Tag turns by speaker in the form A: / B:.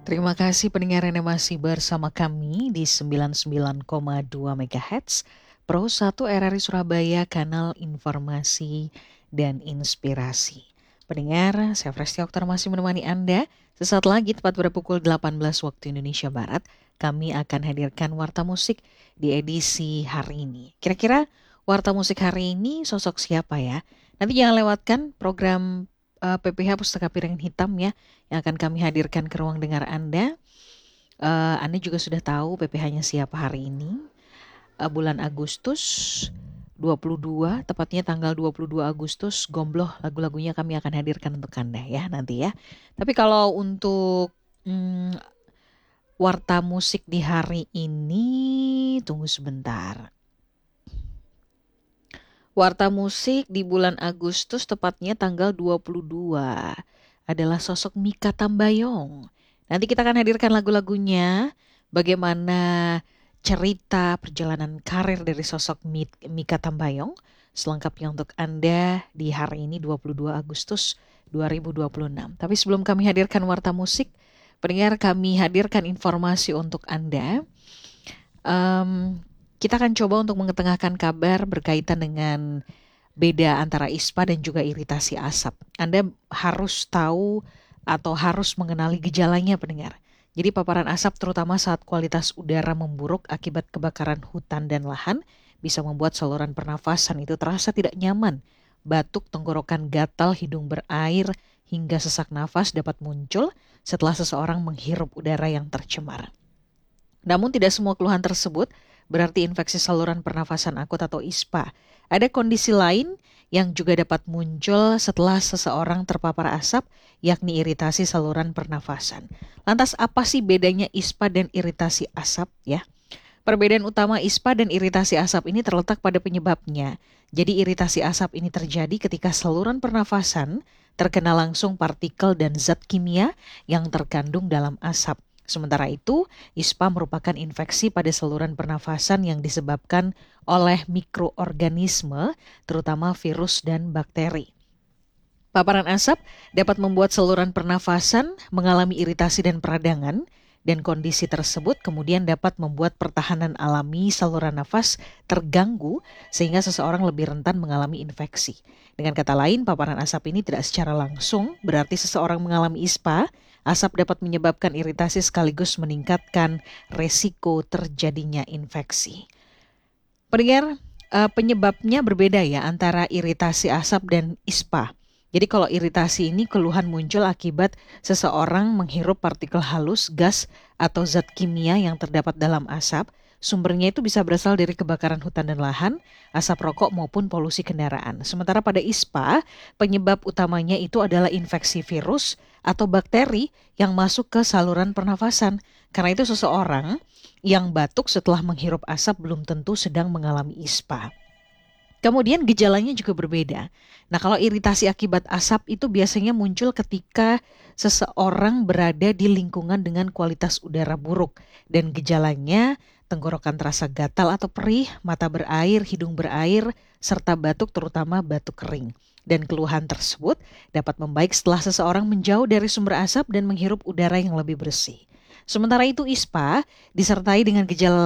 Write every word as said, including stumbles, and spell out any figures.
A: Terima kasih pendengar yang masih bersama kami di sembilan puluh sembilan koma dua MHz Pro satu R R I Surabaya, kanal informasi dan inspirasi. Pendengar, saya Presti Oktar masih menemani Anda. Sesaat lagi tepat pada pukul delapan belas waktu Indonesia Barat, kami akan hadirkan Warta Musik di edisi hari ini. Kira-kira Warta Musik hari ini sosok siapa ya? Nanti jangan lewatkan program uh, P P H Pustaka Piringan Hitam ya, yang akan kami hadirkan ke ruang dengar Anda. Uh, anda juga sudah tahu P P H-nya siapa hari ini. Uh, bulan Agustus dua puluh dua, tepatnya tanggal dua puluh dua Agustus, Gombloh lagu-lagunya kami akan hadirkan untuk Anda ya nanti ya. Tapi kalau untuk hmm, Warta Musik di hari ini, tunggu sebentar. Warta Musik di bulan Agustus, tepatnya tanggal dua puluh dua, adalah sosok Mikha Tambayong. Nanti kita akan hadirkan lagu-lagunya, bagaimana cerita perjalanan karir dari sosok Mikha Tambayong, selengkapnya untuk Anda di hari ini dua puluh dua Agustus dua ribu dua puluh enam. Tapi sebelum kami hadirkan Warta Musik, pendengar, kami hadirkan informasi untuk Anda. Um, kita akan coba untuk mengetengahkan kabar berkaitan dengan beda antara ispa dan juga iritasi asap. Anda harus tahu atau harus mengenali gejalanya, pendengar. Jadi paparan asap terutama saat kualitas udara memburuk akibat kebakaran hutan dan lahan bisa membuat saluran pernafasan itu terasa tidak nyaman. Batuk, tenggorokan gatal, hidung berair, hingga sesak nafas dapat muncul setelah seseorang menghirup udara yang tercemar. Namun tidak semua keluhan tersebut berarti infeksi saluran pernafasan akut atau ispa. Ada kondisi lain yang juga dapat muncul setelah seseorang terpapar asap, yakni iritasi saluran pernafasan. Lantas apa sih bedanya ispa dan iritasi asap ya? Perbedaan utama ispa dan iritasi asap ini terletak pada penyebabnya. Jadi iritasi asap ini terjadi ketika saluran pernafasan terkena langsung partikel dan zat kimia yang terkandung dalam asap. Sementara itu, ispa merupakan infeksi pada saluran pernafasan yang disebabkan oleh mikroorganisme, terutama virus dan bakteri. Paparan asap dapat membuat saluran pernafasan mengalami iritasi dan peradangan, dan kondisi tersebut kemudian dapat membuat pertahanan alami saluran nafas terganggu sehingga seseorang lebih rentan mengalami infeksi. Dengan kata lain, paparan asap ini tidak secara langsung berarti seseorang mengalami ispa. Asap dapat menyebabkan iritasi sekaligus meningkatkan resiko terjadinya infeksi. Pendengar, uh, penyebabnya berbeda ya antara iritasi asap dan ispa. Jadi kalau iritasi ini keluhan muncul akibat seseorang menghirup partikel halus, gas, atau zat kimia yang terdapat dalam asap. Sumbernya itu bisa berasal dari kebakaran hutan dan lahan, asap rokok maupun polusi kendaraan. Sementara pada ispa, penyebab utamanya itu adalah infeksi virus atau bakteri yang masuk ke saluran pernafasan. Karena itu seseorang yang batuk setelah menghirup asap belum tentu sedang mengalami ispa. Kemudian gejalanya juga berbeda. Nah, kalau iritasi akibat asap itu biasanya muncul ketika seseorang berada di lingkungan dengan kualitas udara buruk. Dan gejalanya tenggorokan terasa gatal atau perih, mata berair, hidung berair, serta batuk terutama batuk kering. Dan keluhan tersebut dapat membaik setelah seseorang menjauh dari sumber asap dan menghirup udara yang lebih bersih. Sementara itu ispa disertai dengan gejala